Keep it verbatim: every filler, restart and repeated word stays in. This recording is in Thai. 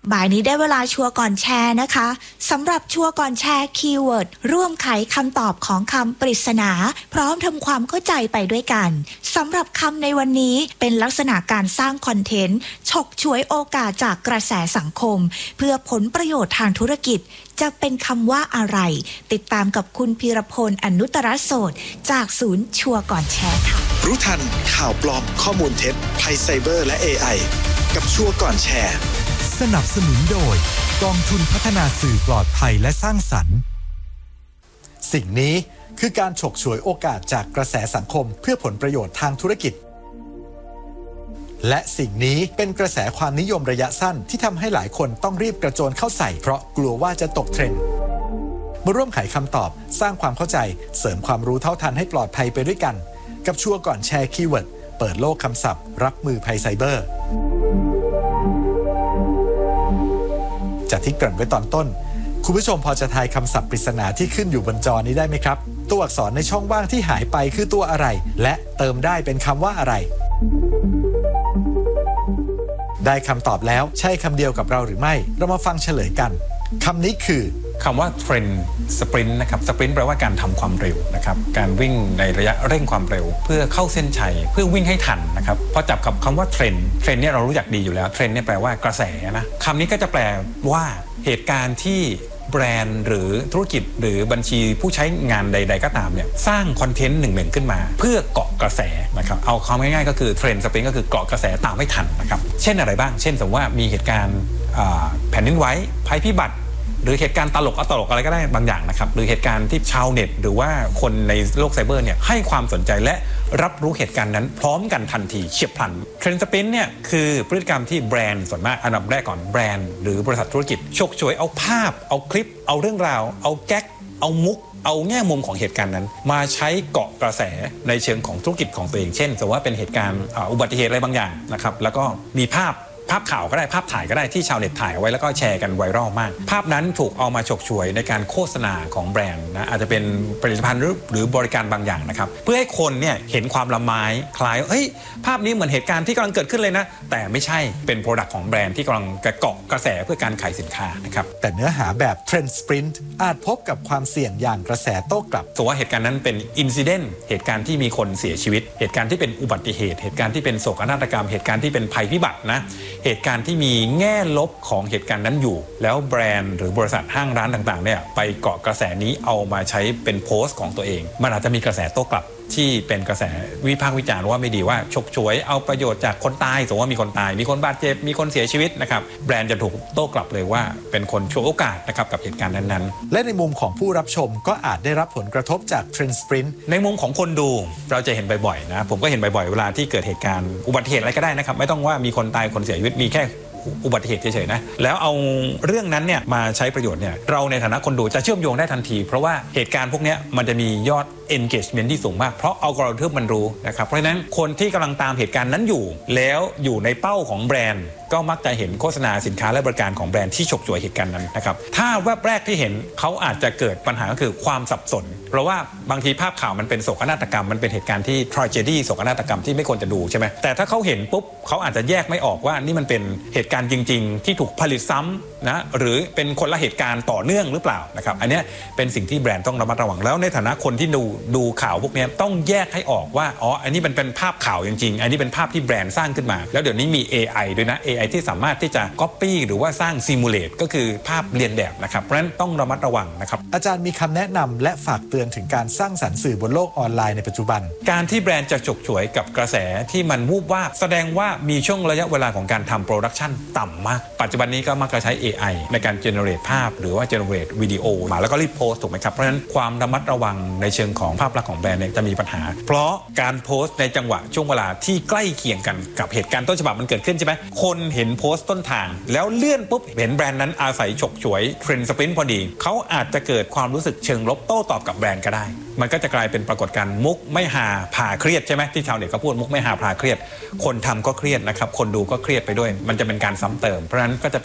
บ่ายนี้ได้เวลาชัวร์ก่อนแชร์นะคะสำหรับชัวร์ก่อนแชร์คีย์เวิร์ดร่วมไขคำตอบของคำปริศนาพร้อมทำความเข้าใจไปด้วยกันสำหรับคำในวันนี้เป็นลักษณะการสร้างคอนเทนต์ฉกฉวยโอกาสจากกระแสสังคมเพื่อผลประโยชน์ทางธุรกิจจะเป็นคำว่าอะไรติดตามกับคุณพีรพลอนุตตรโสดจากศูนย์ชัวร์ก่อนแชร์ค่ะรู้ทันข่าวปลอมข้อมูลเท็จภัยไซเบอร์และ เอ ไอ กับชัวร์ก่อนแชร์สนับสนุนโดยกองทุนพัฒนาสื่อปลอดภัยและสร้างสรรค์สิ่งนี้คือการฉกฉวยโอกาสจากกระแสสังคมเพื่อผลประโยชน์ทางธุรกิจและสิ่งนี้เป็นกระแสความนิยมระยะสั้นที่ทำให้หลายคนต้องรีบกระโจนเข้าใส่เพราะกลัวว่าจะตกเทรนด์มาร่วมไขคำตอบสร้างความเข้าใจเสริมความรู้เท่าทันให้ปลอดภัยไปด้วยกันกับชัวร์ก่อนแชร์คีย์เวิร์ดเปิดโลกคำศัพท์รับมือภัยไซเบอร์จากที่เกริ่นไว้ตอนต้นคุณผู้ชมพอจะทายคำศัพท์ปริศนาที่ขึ้นอยู่บนจอนี้ได้ไหมครับตัวอักษรในช่องว่างที่หายไปคือตัวอะไรและเติมได้เป็นคำว่าอะไรได้คำตอบแล้วใช่คำเดียวกับเราหรือไม่เรามาฟังเฉลยกันคำนี้คือคำว่าเทรนด์สปรินต์นะครับสปรินต์แปลว่าการทำความเร็วนะครับการวิ่งในระยะเร่งความเร็วเพื่อเข้าเส้นชัยเพื่อวิ่งให้ทันนะครับพอจับกับคำว่าเทรนด์เทรนด์เนี่ยเรารู้จักดีอยู่แล้วเทรนด์เนี่ยแปลว่ากระแสนะคำนี้ก็จะแปลว่าเหตุการณ์ที่แบรนด์หรือธุรกิจหรือบัญชีผู้ใช้งานใดๆก็ตามเนี่ยสร้างคอนเทนต์หนึ่งๆขึ้นมาเพื่อเกาะกระแสนะครับเอาคำง่ายๆก็คือเทรนด์สปรินต์ก็คือเกาะกระแสตามให้ทันนะครับเช่นอะไรบ้างเช่นสมมติว่ามีเหตุการณ์แผ่นดินไหวภัยพิบัติหรือเหตุการณ์ตลกเอาตลกอะไรก็ได้บางอย่างนะครับหรือเหตุการณ์ที่ชาวเน็ตหรือว่าคนในโลกไซเบอร์เนี่ยให้ความสนใจและรับรู้เหตุการณ์นั้นพร้อมกันทันทีเฉียบพลันเทรนด์สปรินต์เนี่ยคือพฤติกรรมที่แบรนด์ส่วนมากอันดับแรกก่อนแบรนด์หรือบริษัทธุรกิจฉกฉวยเอาภาพเอาคลิปเอาเรื่องราวเอาแก๊กเอามุกเอาแง่มุมของเหตุการณ์นั้นมาใช้เกาะกระแสในเชิงของธุรกิจของตัวเองเช่นสมมติว่าเป็นเหตุการณ์อุบัติเหตุอะไรบางอย่างนะครับแล้วก็มีภาพภาพข่าวก็ได้ภาพถ่ายก็ได้ที่ชาวเน็ตถ่ายเอาไว้แล้วก็แชร์กันไวรัลมากภาพนั้นถูกเอามาฉกฉวยในการโฆษณาของแบรนด์นะอาจจะเป็นผลิตภัณฑ์หรือบริการบางอย่างนะครับเพื่อให้คนเนี่ยเห็นความละไม้คล้ายเฮ้ยภาพนี้เหมือนเหตุการณ์ที่กำลังเกิดขึ้นเลยนะแต่ไม่ใช่เป็นโปรดักต์ของแบรนด์ที่กำลังเกาะกระแสเพื่อการขายสินค้านะครับแต่เนื้อหาแบบเทรนด์สปรินต์อาจพบกับความเสี่ยงอย่างกระแสโต้กลับสมมติว่าเหตุการณ์นั้นเป็นอินซิเดนต์เหตุการณ์ที่มีคนเสียชีวิตเหตุการณ์ที่เป็นอุบัติเหตุเหตุการณ์ที่เป็นโศกนาฏกรรมเหตุการณ์ที่เป็นภัยพิบัตินะเหตุการณ์ที่มีแง่ลบของเหตุการณ์นั้นอยู่แล้วแบรนด์หรือบริษัทห้างร้านต่างๆเนี่ยไปเกาะกระแสนี้เอามาใช้เป็นโพสต์ของตัวเองมันอาจจะมีกระแสโต้กลับที่เป็นกระแสวิพากษ์วิจารณ์ว่าไม่ดีว่าฉกฉวยเอาประโยชน์จากคนตายสมมติว่ามีคนตายมีคนบาดเจ็บมีคนเสียชีวิตนะครับแบรนด์จะถูกโต้กลับเลยว่าเป็นคนฉวยโอกาสนะครับกับเหตุการณ์นั้นๆและในมุมของผู้รับชมก็อาจได้รับผลกระทบจากเทรนด์สปรินต์ในมุมของคนดูเราจะเห็นบ่อยๆนะผมก็เห็นบ่อยๆเวลาที่เกิดเหตุการณ์อุบัติเหตุอะไรก็ได้นะครับไม่ต้องว่ามีคนตายคนเสียชีวิตมีแค่อุบัติเหตุเฉยๆนะแล้วเอาเรื่องนั้นเนี่ยมาใช้ประโยชน์เนี่ยเราในฐานะคนดูจะเชื่อมโยงได้ทันทีเพราะว่าเหตุการณ์พวกนี้มันจะมียอด engagement ที่สูงมากเพราะอัลกอริทึมมันรู้นะครับเพราะฉะนั้นคนที่กำลังตามเหตุการณ์นั้นอยู่แล้วอยู่ในเป้าของแบรนด์ก็มักจะเห็นโฆษณาสินค้าและบริการของแบรนด์ที่ฉกฉวยเหตุการณ์นั้นนะครับถ้าแวบแรกที่เห็นเขาอาจจะเกิดปัญหาก็คือความสับสนเพราะว่าบางทีภาพข่าวมันเป็นโศกนาฏกรรมมันเป็นเหตุการณ์ที่ tragedy โศกนาฏกรรมที่ไม่ควรจะดูใช่ไหมแต่ถ้าเขาเห็นปุ๊บเขาอาจจะแยกไม่ออกว่านี่มันเป็นเหตุการณ์จริงๆที่ถูกผลิตซ้ำนะหรือเป็นคนละเหตุการณ์ต่อเนื่องหรือเปล่านะครับอันนี้เป็นสิ่งที่แบรนด์ต้องระมัดระวังแล้วในฐานะคนที่ดูดูข่าวพวกนี้ต้องแยกให้ออกว่าอ๋ออันนี้มันเป็นภาพข่าวจริงๆอันนี้เป็นภาพที่แบรนด์สร้างขึ้นมาแล้วเดี๋ยวนี้มี เอ ไอ ด้วยนะ เอ ไอ ที่สามารถที่จะ copy หรือว่าสร้าง simulate ก็คือภาพเรียนแบบนะครับเพราะฉะนั้นต้องระมัดระวังนะครับอาจารย์มีคำแนะนำและฝากเตือนถึงการสร้างสรรค์สื่อบนโลกออนไลน์ในปัจจุบันการที่แบรนด์จะฉกฉวยกับกระแสที่มันวูบวาบแสดงว่ามีช่วงระยะเวลาของการทำโปรดักชันต่ำมากปัจจุบันนี้ก็มักจะใช้ เอ ไอ ในการ generate ภาพหรือว่า generate วิดีโอมาแล้วก็รีบโพสต์ถูกไหมครับเพราะฉะนั้นความระมัดระวังในเชิงของภาพลักษณ์ของแบรนด์เนี่ยจะมีปัญหาเพราะการโพสต์ในจังหวะช่วงเวลาที่ใกล้เคียงกันกับเหตุการณ์ต้นฉบับมันเกิดขึ้นใช่ไหมคนเห็นโพสต์ต้นทางแล้วเลื่อนปุ๊บเห็นแบรนด์นั้นอาศัยฉกฉวยเทรนด์สปรินต์พอดีเขาอาจจะเกิดความรู้สึกเชิงลบโต้ตอบกับแบรนด์ก็ได้มันก็จะกลายเป็นปรากฏการณ์มุกไม่หาผ่าเครียดใช่ไหมที่ชาวเน็ตเขาพูดมุกไม่หาผ่าเครียดคนทำก็เครียดนะครับคนดูก็เครียดไปด้วยมันจะเป็นการซ้ำเติมเพราะฉะนั้นก็จะเป็น